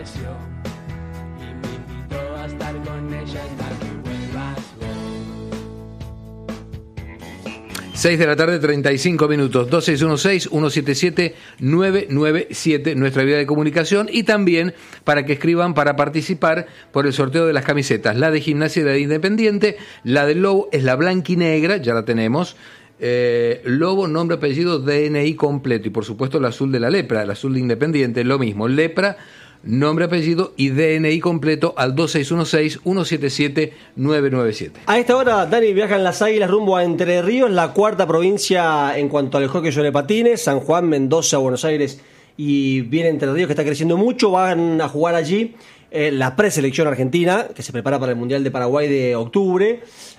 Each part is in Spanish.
apareció y me invitó a estar con ella hasta que vuelvas vos. 6 de la tarde, 35 minutos, 2616-177-997, nuestra vía de comunicación, y también para que escriban para participar por el sorteo de las camisetas, la de Gimnasia y la de Independiente. La del Lobo es la blanquinegra, ya la tenemos. Lobo, nombre, apellido, DNI completo, y por supuesto el azul de la Lepra, el azul de Independiente, lo mismo, Lepra, nombre, apellido y DNI completo al 2616-177-997. A esta hora, Dani, viajan las Águilas rumbo a Entre Ríos, la cuarta provincia en cuanto al hockey sobre patines. San Juan, Mendoza, Buenos Aires y viene Entre Ríos, que está creciendo mucho. Van a jugar allí la preselección argentina, que se prepara para el Mundial de Paraguay de octubre.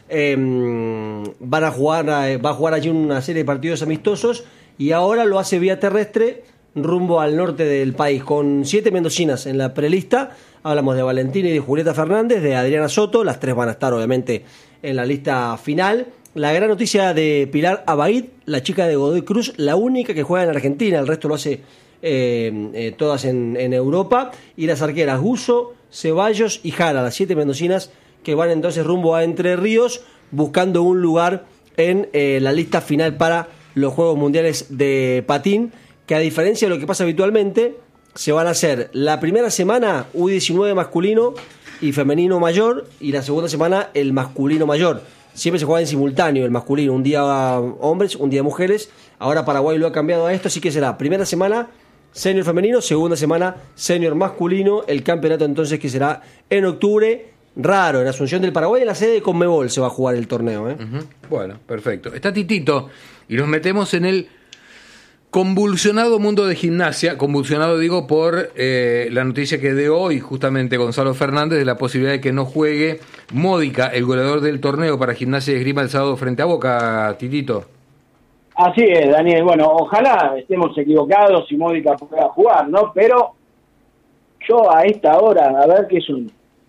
Va a jugar allí una serie de partidos amistosos, y ahora lo hace vía terrestre rumbo al norte del país, con 7 mendocinas en la prelista. Hablamos de Valentina y de Julieta Fernández, de Adriana Soto, las 3 van a estar obviamente en la lista final. La gran noticia de Pilar Abaid, la chica de Godoy Cruz, la única que juega en Argentina, el resto lo hace todas en Europa. Y las arqueras Guso, Ceballos y Jara, las 7 mendocinas que van entonces rumbo a Entre Ríos, buscando un lugar en la lista final para los Juegos Mundiales de Patín, que a diferencia de lo que pasa habitualmente, se van a hacer la primera semana U19 masculino y femenino mayor, y la segunda semana el masculino mayor. Siempre se juega en simultáneo el masculino, un día hombres, un día mujeres. Ahora Paraguay lo ha cambiado a esto, así que será primera semana senior femenino, segunda semana senior masculino. El campeonato entonces que será en octubre, raro, en Asunción del Paraguay, en la sede de Conmebol se va a jugar el torneo. Bueno, perfecto. Está Titito y nos metemos en el convulsionado mundo de gimnasia, convulsionado digo por la noticia que dio hoy justamente Gonzalo Fernández de la posibilidad de que no juegue Módica, el goleador del torneo para Gimnasia y Esgrima el sábado frente a Boca, Titito. Así es, Daniel. Bueno, ojalá estemos equivocados y Módica pueda jugar, ¿no? Pero yo a esta hora, a ver qué son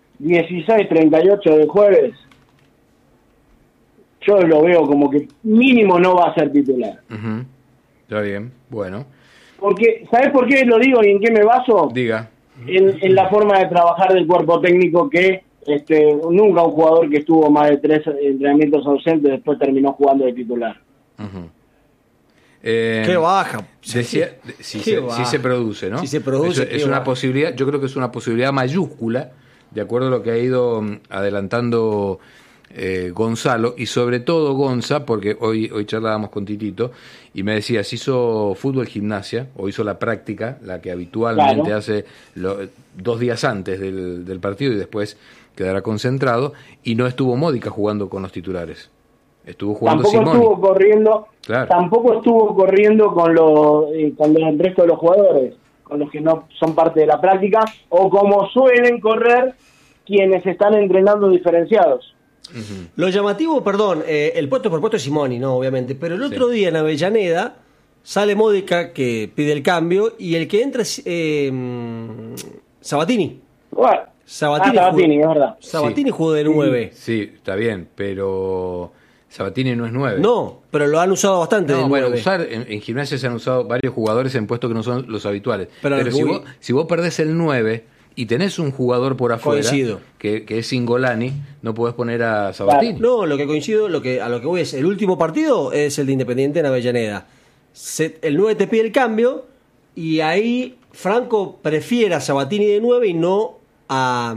16:38 del jueves, yo lo veo como que mínimo no va a ser titular. Está bien, bueno. Porque, ¿sabes por qué lo digo y en qué me baso? Diga. En la forma de trabajar del cuerpo técnico, que nunca un jugador que estuvo más de 3 entrenamientos ausentes después terminó jugando de titular. Qué baja. Decía, sí se produce, ¿no? Sí se produce. Es una posibilidad, yo creo que es una posibilidad mayúscula, de acuerdo a lo que ha ido adelantando Gonzalo, y sobre todo Gonza, porque hoy charlábamos con Titito y me decía, si hizo fútbol gimnasia o hizo la práctica, la que habitualmente hace 2 días antes del partido, y después quedará concentrado, y no estuvo Módica jugando con los titulares, estuvo jugando Simoni. Tampoco estuvo corriendo con el resto de los jugadores, con los que no son parte de la práctica, o como suelen correr quienes están entrenando diferenciados. Lo llamativo, el puesto por puesto es Simoni, no, obviamente, pero el otro día en Avellaneda sale Módica, que pide el cambio, y el que entra es Sabatini. Bueno, Sabatini, es verdad. Sabatini jugó de 9. Sí, está bien, pero Sabatini no es 9. No, pero lo han usado bastante de 9. Bueno, en gimnasia se han usado varios jugadores en puestos que no son los habituales. Pero si vos perdés el 9 y tenés un jugador por afuera que es Singolani, no podés poner a Sabatini. No, lo que coincido, a lo que voy es, el último partido es el de Independiente en Avellaneda. El 9 te pide el cambio, y ahí Franco prefiere a Sabatini de 9 y no a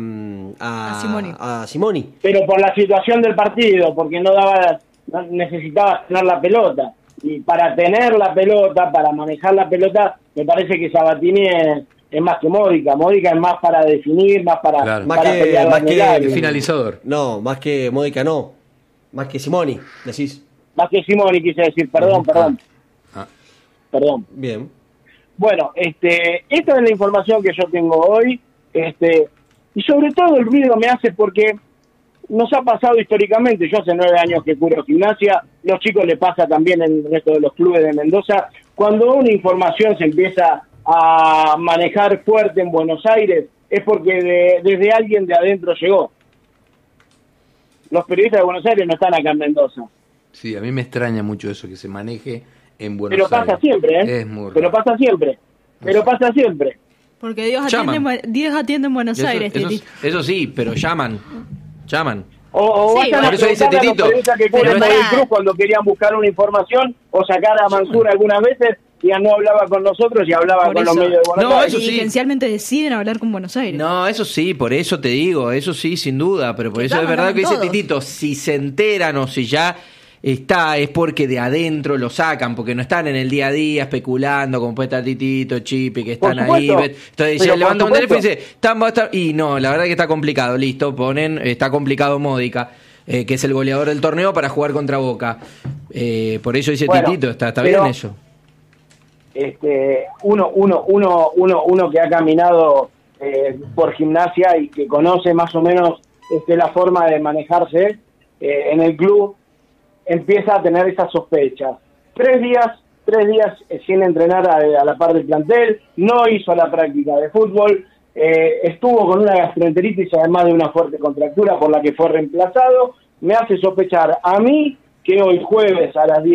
Simoni. Pero por la situación del partido, porque no necesitaba tener la pelota. Y para tener la pelota, para manejar la pelota, me parece que Sabatini es más que Módica. Módica es más para definir, más para más que finalizador. No, más que Módica no. Más que Simoni, decís. Más que Simoni, quise decir, perdón. Perdón. Bien. Bueno, esta es la información que yo tengo hoy, y sobre todo el ruido me hace porque nos ha pasado históricamente. Yo hace 9 años que cubro gimnasia, los chicos le pasa también en el resto de los clubes de Mendoza. Cuando una información se empieza a manejar fuerte en Buenos Aires, es porque desde alguien de adentro llegó. Los periodistas de Buenos Aires no están acá en Mendoza. Sí, a mí me extraña mucho eso, que se maneje en Buenos Pero Aires. Pasa siempre, Es muy raro. Pero pasa siempre. Porque Dios Llaman. atiende en Buenos Aires, Titi. Eso sí, pero llaman. O Sí, vayan a por eso dice preguntarle a los Titito. periodistas que Pero cubren pará. Movistar Cruz cuando querían buscar una información o sacar a Mansur algunas veces, y ya no hablaba con nosotros y hablaba Por con los eso. medios de Buenos No, Aires. eso sí. Diligencialmente deciden hablar con Buenos Aires. No, eso sí, por eso te digo, eso sí, sin duda, pero por Que eso es llaman verdad que dice todos. Titito, si se enteran o si ya está, es porque de adentro lo sacan, porque no están en el día a día especulando como puede estar Titito, Chipi, que están Por ahí. supuesto. Entonces Pero dice, por levanta un teléfono y supuesto. dice, va a estar. Y no, la verdad que está complicado, listo, ponen, está complicado Módica, que es el goleador del torneo para jugar contra Boca. Por eso dice Bueno, Titito, está pero- bien eso. Uno que ha caminado por Gimnasia y que conoce más o menos la forma de manejarse en el club, empieza a tener esas sospechas. 3 días sin entrenar a la par del plantel, no hizo la práctica de fútbol, estuvo con una gastroenteritis además de una fuerte contractura por la que fue reemplazado. Me hace sospechar a mí que hoy jueves a las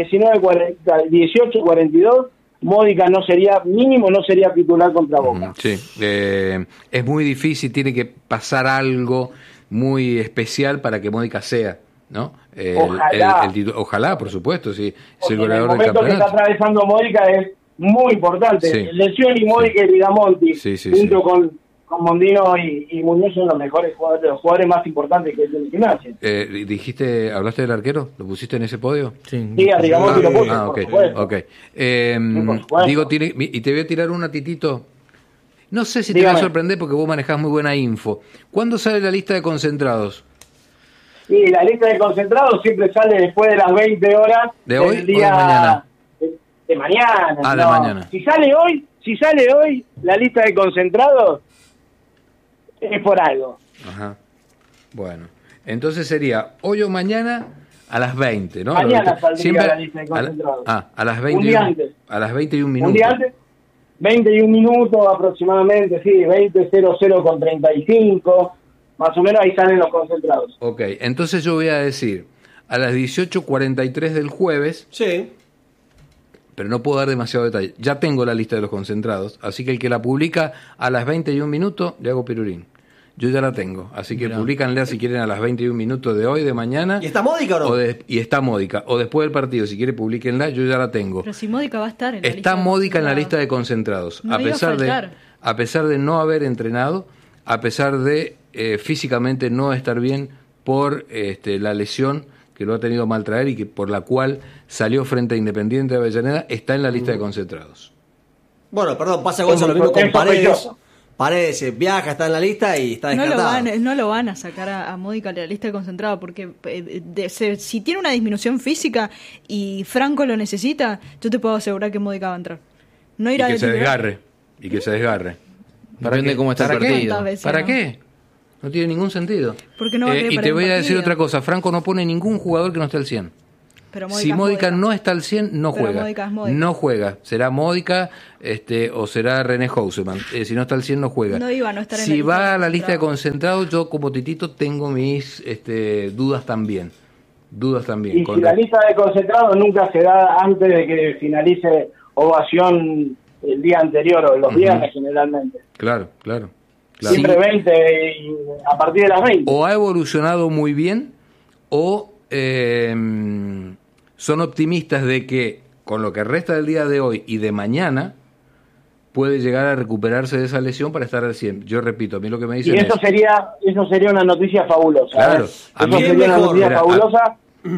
18:42 Módica no sería titular contra Boca. Sí, es muy difícil, tiene que pasar algo muy especial para que Módica sea, ¿no? Ojalá. Ojalá, por supuesto, sí, es Porque el en el goleador del momento que está campeonato. atravesando Módica es muy importante. Sí. Lesión y Módica y Rigamonti, Sí, sí, junto sí. con Mondino y Muñoz, son los mejores jugadores, los jugadores más importantes que tiene Gimnasia. ¿Hablaste del arquero? ¿Lo pusiste en ese podio? Sí, a Rigamonti lo puse, Ah, por ok, supuesto. ok. por supuesto. Digo, y te voy a tirar una, Titito. No sé si te Dígame. va a sorprender porque vos manejás muy buena info. ¿Cuándo sale la lista de concentrados? Y la lista de concentrados siempre sale después de las 20 horas ¿De hoy del o de día mañana? de mañana. Ah, de no. mañana. Si sale hoy la lista de concentrados es por algo. Ajá. Bueno, entonces sería hoy o mañana a las 20, ¿no? Mañana saldría Siempre la lista de concentrados. a las 20. Un día antes. A las 21 minutos. Un día antes, 21 minutos aproximadamente, sí, 20:00:35, más o menos ahí salen los concentrados. Ok, entonces yo voy a decir a las 18:43 del jueves, Sí. pero no puedo dar demasiado detalle. Ya tengo la lista de los concentrados, así que el que la publica a las 21 minutos le hago pirurín. Yo ya la tengo, así que publicanla si quieren a las 21 minutos de hoy, de mañana. ¿Y está Módica o no? Y está Módica. O después del partido, si quiere publiquenla, yo ya la tengo. Pero si Módica va a estar en la lista Está de Módica en la concentrados. lista de concentrados. No iba a faltar. A pesar de no haber entrenado, a pesar de físicamente no estar bien por la lesión que lo ha tenido mal traer y que por la cual salió frente a Independiente de Avellaneda, está en la lista de concentrados. Bueno, perdón, pasa Gonzalo lo mismo con Es Paredes. sospechoso. Paredes viaja, está en la lista y está No descartado. no lo van a sacar a Módica de la lista de concentrado porque si tiene una disminución física y Franco lo necesita, yo te puedo asegurar que Módica va a entrar. No Y irá que de se titular. desgarre. Y que se desgarre. Depende qué? cómo está el ¿Para qué? partido. ¿Cuántas veces, ¿Para no? qué? No tiene ningún sentido. Porque no va a querer y parar te el voy a decir partido. otra cosa. Franco no pone ningún jugador que no esté al 100. Pero Si es Módica no está al 100, no Pero juega. Módica es Módica. No juega. Será Módica o será René Houseman. Si no está al 100, no juega. No iba a no estar en si la lista va de a la lista de concentrados. concentrados, yo como Titito tengo mis dudas también. Dudas también. Y si la lista de concentrados nunca se da antes de que finalice ovación el día anterior o los viernes generalmente. Claro. Siempre 20 y a partir de las 20. O ha evolucionado muy bien o son optimistas de que con lo que resta del día de hoy y de mañana puede llegar a recuperarse de esa lesión para estar al 100. Yo repito, a mí lo que me Y dicen eso sería una noticia fabulosa. Claro, ¿eh? a Eso mí- sería una noticia Mira, fabulosa.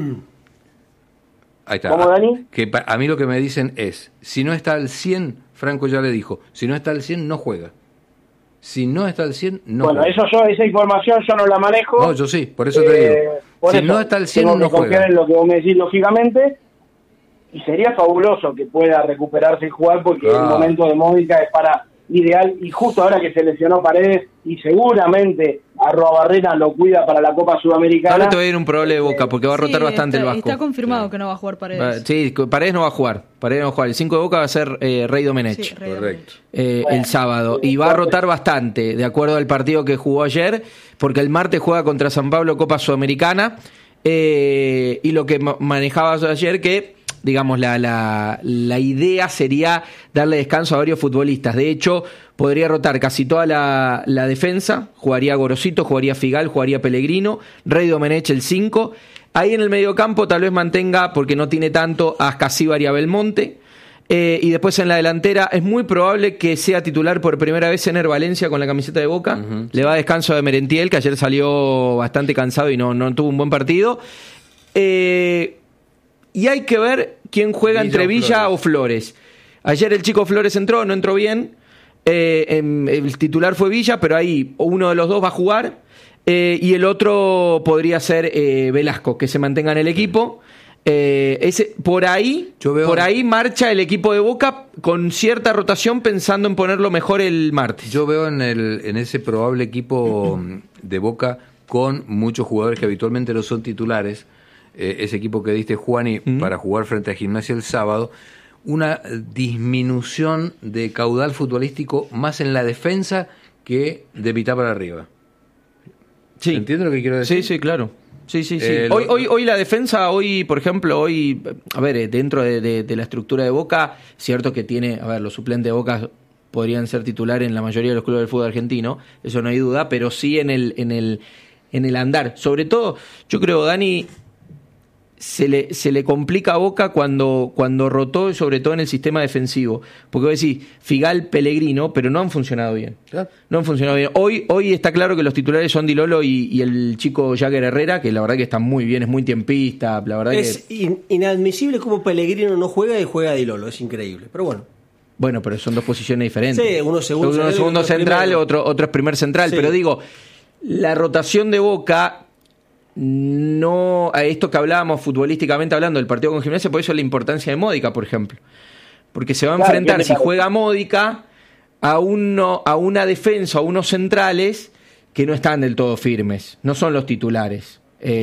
Ahí está. ¿Cómo, Dani? Que a mí lo que me dicen es, si no está al 100, Franco ya le dijo, si no está al 100 no juega. Si no está al 100 no Bueno, juega. esa información yo no la manejo. No, yo sí, por eso te digo. Por Si eso no está al 100 tengo no que confiar juega. en lo que vos me decís, lógicamente. Y sería fabuloso que pueda recuperarse y jugar porque Claro. el momento de Módica es para ideal. Y justo ahora que se lesionó Paredes y seguramente Arruabarrena lo cuida para la Copa Sudamericana. Ahora te va a ir un probable de Boca porque va a rotar Sí, bastante está, el Vasco. Está confirmado que no va a jugar Paredes. Sí, Paredes no va a jugar. El 5 de Boca va a ser Rey Domenech. Sí, Rey Correcto. El sábado. Y va a rotar bastante, de acuerdo al partido que jugó ayer, porque el martes juega contra San Pablo Copa Sudamericana. Y lo que manejabas ayer, que digamos, la idea sería darle descanso a varios futbolistas. De hecho, podría rotar casi toda la defensa. Jugaría Gorosito, jugaría Figal, jugaría Pellegrino, Rey Domenech el 5. Ahí en el mediocampo tal vez mantenga, porque no tiene tanto, a Ascasíbar y a Belmonte. Y después en la delantera es muy probable que sea titular por primera vez Ener Valencia con la camiseta de Boca. Le va descanso de Merentiel, que ayer salió bastante cansado y no tuvo un buen partido. Y hay que ver quién juega entre Villa o Flores. Ayer el chico Flores entró, no entró bien. El titular fue Villa, pero ahí uno de los dos va a jugar. Y el otro podría ser Velasco, que se mantenga en el equipo. Por ahí marcha el equipo de Boca con cierta rotación, pensando en ponerlo mejor el martes. Yo veo en ese probable equipo de Boca con muchos jugadores que habitualmente no son titulares, ese equipo que diste, Juani, para jugar frente a Gimnasia el sábado, una disminución de caudal futbolístico más en la defensa que de mitad para arriba. Sí. ¿Entiendes lo que quiero decir? Sí, claro. Sí. Hoy la defensa, por ejemplo, a ver, dentro de la estructura de Boca, cierto que tiene, a ver, los suplentes de Boca podrían ser titulares en la mayoría de los clubes del fútbol argentino, eso no hay duda, pero sí en el andar. Sobre todo, yo creo, Dani, se le complica a Boca cuando rotó, sobre todo en el sistema defensivo. Porque vos decís, Figal, Pellegrino, pero no han funcionado bien. Claro. No han funcionado bien. Hoy está claro que los titulares son Di Lolo y el chico Jagger Herrera, que la verdad que está muy bien, es muy tiempista. La verdad es inadmisible cómo Pellegrino no juega y juega Di Lolo, es increíble. Pero bueno. Bueno, pero son dos posiciones diferentes. Sí, uno segundo central, otro es primer central. Sí. Pero digo, la rotación de Boca... No, a esto que hablábamos futbolísticamente hablando del partido con Gimnasia, por eso la importancia de Módica, por ejemplo, porque se va a enfrentar, si juega Módica, a una defensa, a unos centrales que no están del todo firmes, no son los titulares,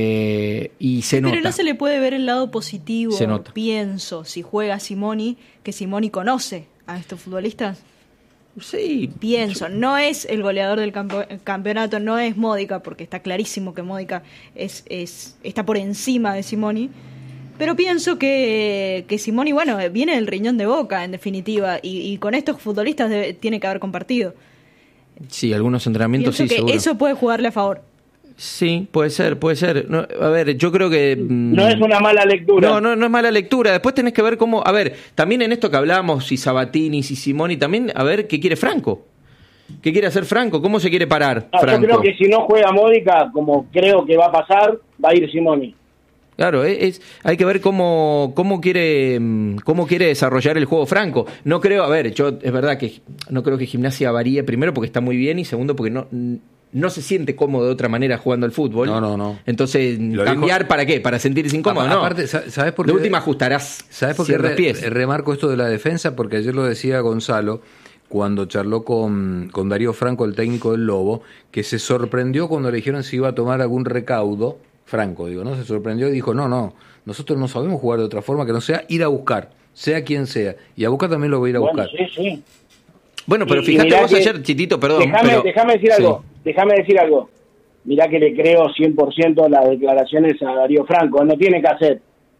y se nota. Pero no se le puede ver el lado positivo, se nota. Pienso, si juega Simoni, que Simoni conoce a estos futbolistas. Sí, pienso, no es el goleador del campeonato, no es Módica, porque está clarísimo que Módica está por encima de Simoni, pero pienso que Simoni, bueno, viene del riñón de Boca, en definitiva, y con estos futbolistas tiene que haber compartido. Sí, algunos entrenamientos pienso sí, que seguro. Eso puede jugarle a favor. Sí, puede ser. No, a ver, yo creo que... no es una mala lectura. No es mala lectura. Después tenés que ver cómo... A ver, también en esto que hablábamos, si Sabatini, si Simoni, también a ver qué quiere Franco. ¿Qué quiere hacer Franco? ¿Cómo se quiere parar Franco? Yo creo que si no juega Módica, como creo que va a pasar, va a ir Simoni. Claro, hay que ver cómo quiere desarrollar el juego Franco. No creo, a ver, es verdad que no creo que Gimnasia varíe, primero porque está muy bien y segundo porque no se siente cómodo de otra manera jugando al fútbol. No. Entonces, ¿cambiar para qué? ¿Para sentirse incómodo? No. Aparte, ¿sabes por qué? De última ajustarás. ¿Sabes por qué remarco esto de la defensa? Porque ayer lo decía Gonzalo, cuando charló con Darío Franco, el técnico del Lobo, que se sorprendió cuando le dijeron si iba a tomar algún recaudo. Franco, ¿no? Se sorprendió y dijo, no, nosotros no sabemos jugar de otra forma que no sea ir a buscar, sea quien sea. Y a Boca también lo va a ir a buscar. Sí. Bueno, pero fíjate vos ayer, Chitito, perdón. Déjame decir algo. Mirá que le creo 100% las declaraciones a Darío Franco. No tiene que hacer.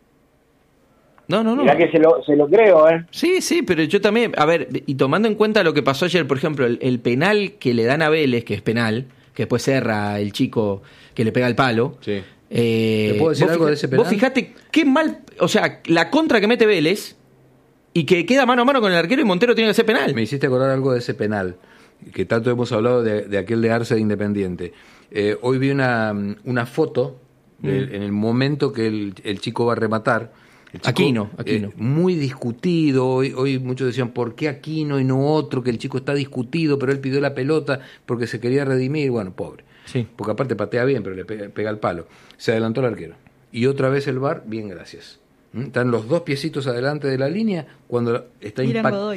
No. Mirá que se lo creo, ¿eh? Sí, pero yo también... A ver, y tomando en cuenta lo que pasó ayer, por ejemplo, el penal que le dan a Vélez, que es penal, que después cerra el chico que le pega el palo... Sí. ¿Te puedo decir algo de ese penal? Vos fijate qué mal... O sea, la contra que mete Vélez... Y que queda mano a mano con el arquero y Montero tiene que hacer penal. Me hiciste acordar algo de ese penal, que tanto hemos hablado de aquel de Arce de Independiente. Hoy vi una foto en el momento que el chico va a rematar. El chico, Aquino. Muy discutido. Hoy muchos decían, ¿por qué Aquino y no otro? Que el chico está discutido, pero él pidió la pelota porque se quería redimir. Bueno, pobre. Sí. Porque aparte patea bien, pero le pega el palo. Se adelantó el arquero. Y otra vez el VAR, bien, gracias. Están los dos piecitos adelante de la línea cuando está impactando.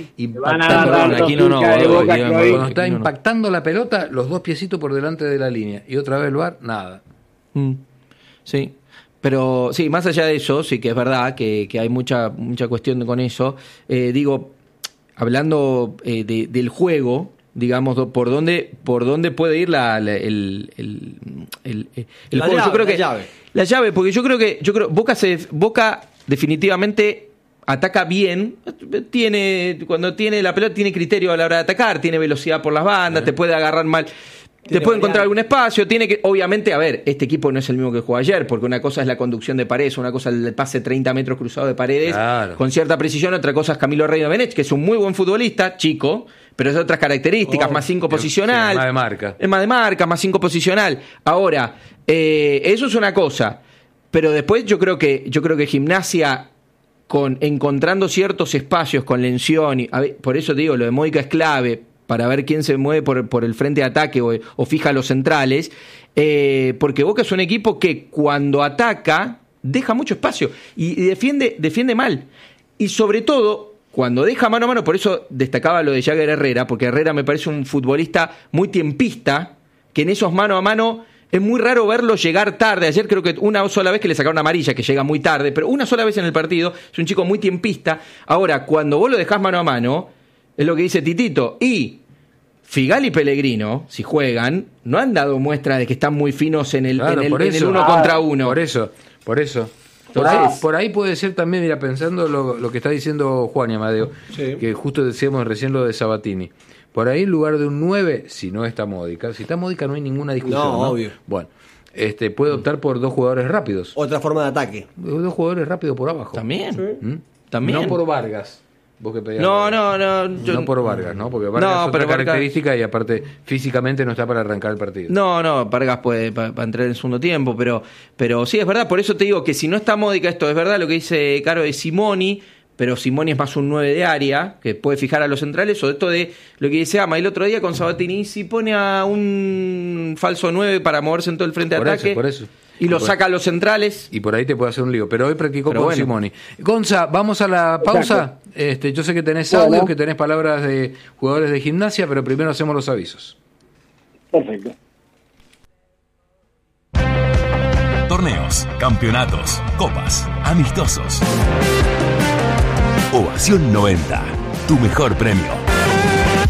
Cuando está impactando la pelota, los dos piecitos por delante de la línea. Y otra vez el VAR, nada. Sí. Pero sí, más allá de eso, sí que es verdad que hay mucha cuestión con eso. Digo, hablando del juego, digamos, por dónde puede ir el juego. Yo creo que la llave, porque yo creo Boca definitivamente ataca bien, cuando tiene la pelota tiene criterio a la hora de atacar, tiene velocidad por las bandas, te puede agarrar mal, te puede encontrar algún espacio, tiene que, obviamente, a ver, este equipo no es el mismo que jugó ayer, porque una cosa es la conducción de Paredes, una cosa es el pase 30 metros cruzado de Paredes, con cierta precisión, otra cosa es Camilo Rey Domenech, que es un muy buen futbolista, chico, pero es de otras características, más 5 posicional. Sí, más de marca. Es más de marca, más 5 posicional. Ahora, eso es una cosa, pero después yo creo que Gimnasia, encontrando ciertos espacios con Lencioni, por eso te digo, lo de Módica es clave, para ver quién se mueve por el frente de ataque o fija los centrales, porque Boca es un equipo que cuando ataca deja mucho espacio y defiende mal. Y sobre todo, cuando deja mano a mano, por eso destacaba lo de Jagger Herrera, porque Herrera me parece un futbolista muy tiempista, que en esos mano a mano es muy raro verlo llegar tarde. Ayer creo que una sola vez que le sacaron amarilla, que llega muy tarde, pero una sola vez en el partido, es un chico muy tiempista. Ahora, cuando vos lo dejás mano a mano, es lo que dice Titito. Y Figal y Pellegrino, si juegan, no han dado muestra de que están muy finos en el uno contra uno. Por eso. Por ahí puede ser también, mira, pensando lo que está diciendo Juan y Amadeo, que justo decíamos recién lo de Sabatini. Por ahí en lugar de un 9, si no está Módica, si está Módica no hay ninguna discusión. No, obvio. Bueno, puede optar por 2 jugadores rápidos. Otra forma de ataque. 2 jugadores rápidos por abajo. También. También. No por Vargas. Vos que pedías no por Vargas, ¿no? Porque Vargas es otra característica y aparte físicamente no está para arrancar el partido. No, Vargas puede para entrar en el segundo tiempo, pero sí, es verdad, por eso te digo que si no está Módica, esto es verdad lo que dice Caro de Simoni, pero Simoni es más un 9 de área, que puede fijar a los centrales, o esto de lo que dice Ama el otro día con Sabatini, si pone a un falso 9 para moverse en todo el frente de ataque. Por eso. Y lo saca a los centrales. Y por ahí te puede hacer un lío. Pero hoy practicó con Simoni. Gonza, vamos a la pausa. Yo sé que tenés audios, que tenés palabras de jugadores de Gimnasia, pero primero hacemos los avisos. Perfecto. Torneos, campeonatos, copas, amistosos. Ovación 90, tu mejor premio.